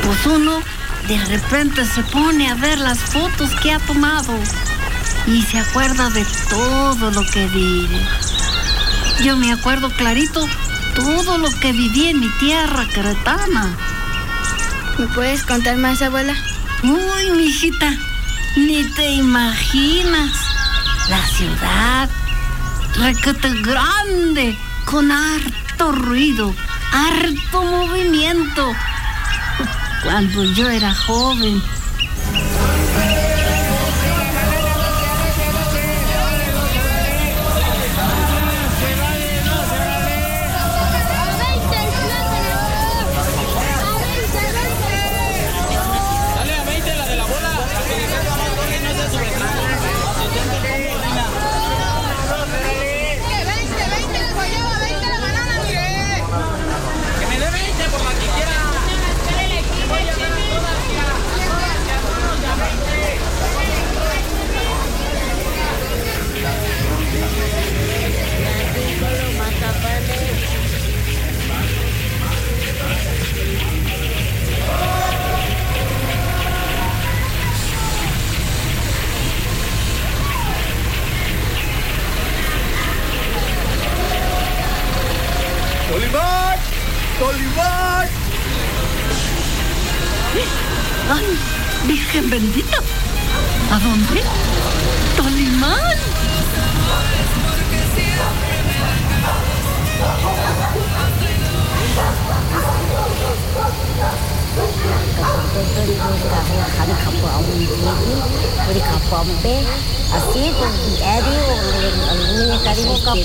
Pues uno de repente se pone a ver las fotos que ha tomado y se acuerda de todo lo que vive. Yo me acuerdo clarito todo lo que viví en mi tierra queretana. ¿Me puedes contar más, abuela? Uy, mijita, ni te imaginas. La ciudad, requete grande, con harto ruido, harto movimiento. Cuando yo era joven. ¡Tolimán! ¡Tolimán! ¡Ay, Virgen bendita! ¿A dónde? ¡Tolimán! 우리 가포 엄배 아씨 좀 애리 우리 가리고 가포